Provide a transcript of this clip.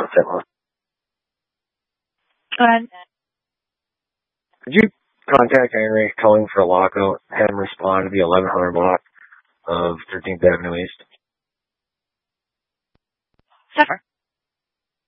St. Louis. Go ahead. Could you contact Henry calling for a lockout, have him respond to the 1100 block of 13th Avenue East? Zephyr.